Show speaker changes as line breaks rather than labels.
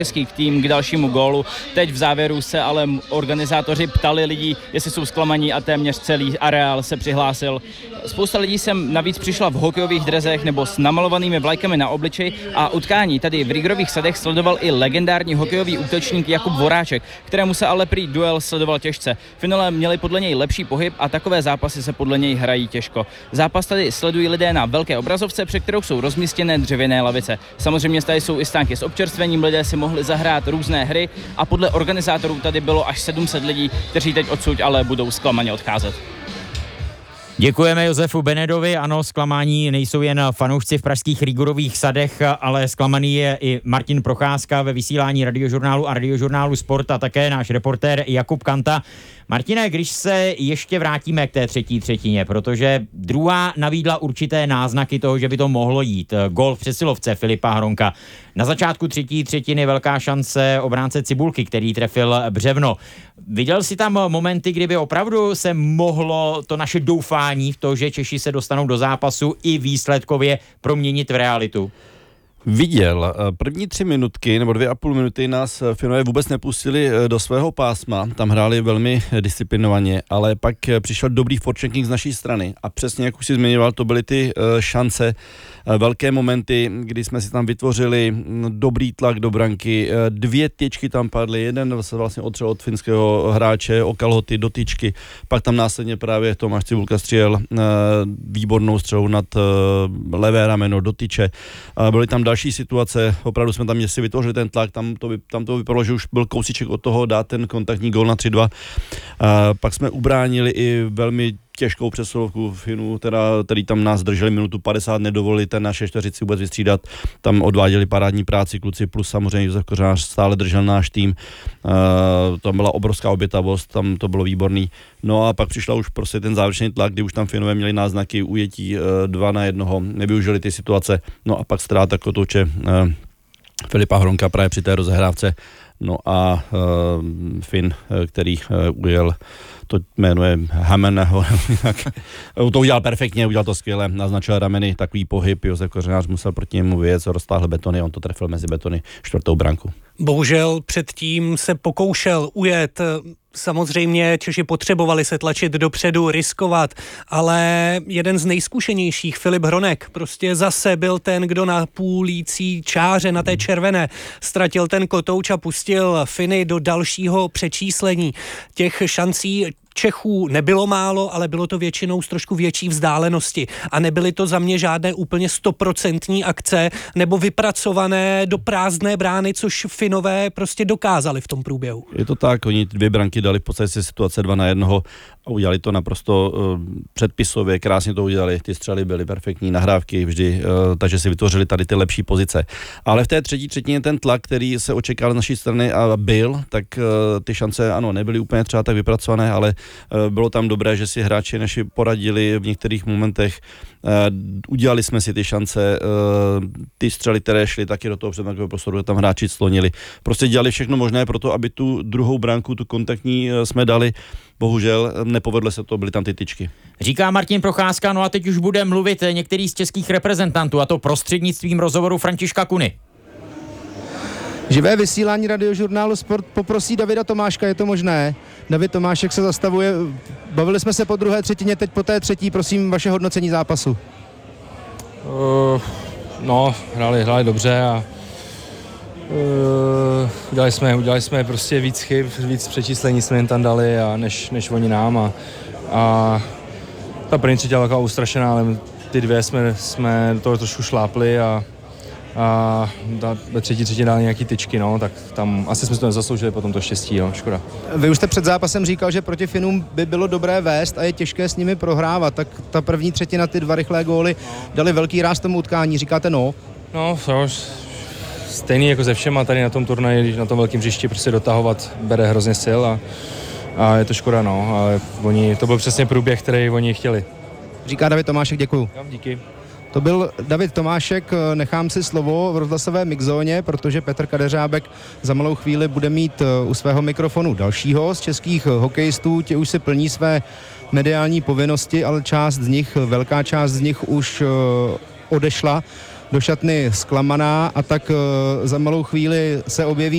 český tým k dalšímu gólu. Teď v závěru se ale organizátoři ptali lidí, jestli jsou zklamaní a téměř celý areál se přihlásil. Spousta lidí sem navíc přišla v hokejových drezech nebo s namalovanými vlajkami na obličeji a utkání tady v Rigrových sadech sledoval i legendární hokejový útočník Jakub Voráček, kterému se ale prý duel sledoval těžce. Finálé měli podle něj lepší pohyb a takové zápasy se podle něj hrají těžko. Zápas tady sledují lidé na velké obrazovce, před kterou jsou rozmístěné dřevěné lavice. Samozřejmě tady jsou i stánky s občerstvením, lidé si mohli zahrát různé hry a podle organizátorů tady bylo až 700 lidí, kteří teď odsud ale budou zklamaně odcházet.
Děkujeme Josefu Benedovi. Ano, zklamání nejsou jen fanoušci v pražských Rigorových sadech, ale zklamaný je i Martin Procházka ve vysílání Radiožurnálu a Radiožurnálu Sport a také náš reportér Jakub Kanta. Martine, když se ještě vrátíme k té třetí třetině, protože druhá navídla určité náznaky toho, že by to mohlo jít. Gól v přesilovce Filipa Hronka. Na začátku třetí třetiny velká šance obránce Cibulky, který trefil břevno. Viděl jsi tam momenty, kdyby opravdu se mohlo to naše doufání v to, že Češi se dostanou do zápasu i výsledkově proměnit v realitu?
Viděl. První 3 minutky nebo 2,5 minuty nás Finové vůbec nepustili do svého pásma. Tam hráli velmi disciplinovaně, ale pak přišel dobrý forechecking z naší strany. A přesně jak už si zmiňoval, to byly ty šance, velké momenty, kdy jsme si tam vytvořili dobrý tlak do branky. 2 tyčky tam padly, jeden se vlastně otřel od finského hráče o kalhoty do tyčky. Pak tam následně právě Tomáš Cibulka střílel výbornou střelu nad levé rameno do tyče. Byly tam další situace, opravdu jsme tam si vytvořili ten tlak, tam to vypadalo, že už byl kousíček od toho dát ten kontaktní gól na 3-2. Pak jsme ubránili i velmi těžkou přesilovku Finů, který tam nás drželi minutu 50, nedovolili ten naše čtveřici vůbec vystřídat. Tam odváděli parádní práci kluci, plus samozřejmě Josef Kořenář stále držel náš tým. To byla obrovská obětavost, tam to bylo výborný. No a pak přišla už prostě ten závěrečný tlak, kdy už tam Finové měli náznaky ujetí 2-1, nevyužili ty situace. No a pak ztráta kotouče Filipa Hronka právě při té rozehrávce. No a Fin, který ujel, to jméno je Hamen, to udělal perfektně, udělal to skvěle, naznačil rameny, takový pohyb, Josef Kořenář musel proti němu vyjet, roztáhl betony, on to trefil mezi betony 4. branku.
Bohužel předtím se pokoušel ujet. Samozřejmě Češi potřebovali se tlačit dopředu, riskovat, ale jeden z nejzkušenějších, Filip Hronek, prostě zase byl ten, kdo na půlící čáře, na té červené, ztratil ten kotouč a pustil Finy do dalšího přečíslení. Těch šancí Čechů nebylo málo, ale bylo to většinou z trošku větší vzdálenosti a nebyly to za mě žádné úplně 100% akce nebo vypracované do prázdné brány, což Finové prostě dokázali v tom průběhu.
Je to tak, oni 2 branky dali v podstatě situace 2-1 a udělali to naprosto předpisově, krásně to udělali, ty střely byly perfektní, nahrávky vždy, takže si vytvořili tady ty lepší pozice. Ale v té třetí třetině ten tlak, který se očekával z naší strany a byl, tak ty šance ano, nebyly úplně třeba tak vypracované, ale bylo tam dobré, že si hráči naši poradili v některých momentech, udělali jsme si ty šance, ty střely, které šly taky do toho přednákového prostoru, tam hráči slonili. Prostě dělali všechno možné pro to, aby tu druhou branku, tu kontaktní jsme dali. Bohužel nepovedlo se to, byly tam ty tyčky.
Říká Martin Procházka, no a teď už bude mluvit některý z českých reprezentantů, a to prostřednictvím rozhovoru Františka Kuny.
Živé vysílání Radiožurnálu Sport poprosí Davida Tomáška, je to možné? David Tomášek se zastavuje, bavili jsme se po druhé třetině, teď po té třetí, prosím vaše hodnocení zápasu.
Hráli dobře a udělali jsme prostě víc chyb, víc přečíslení jsme jen tam dali a než oni nám a ta první třetí byla taková ustrašená, ale ty 2 jsme do toho trošku šlápli a ve třetí třetí dali nějaký tyčky, no, tak tam asi jsme to nezasloužili potom to štěstí, jo, škoda.
Vy už jste před zápasem říkal, že proti Finům by bylo dobré vést a je těžké s nimi prohrávat, tak ta první třetina, ty 2 rychlé góly dali velký ráz tomu utkání, říkáte no?
No, stejný jako ze všema tady na tom turnaji, když na tom velkém hřišti prostě dotahovat bere hrozně sil a je to škoda, no, ale to byl přesně průběh, který oni chtěli.
Říká David Tomášek, děkuju.
Jo, díky.
To byl David Tomášek, nechám si slovo v rozhlasové mixzóně, protože Petr Kadeřábek za malou chvíli bude mít u svého mikrofonu dalšího z českých hokejistů, ti už si plní své mediální povinnosti, ale velká část z nich už odešla do šatny zklamaná a tak za malou chvíli se objeví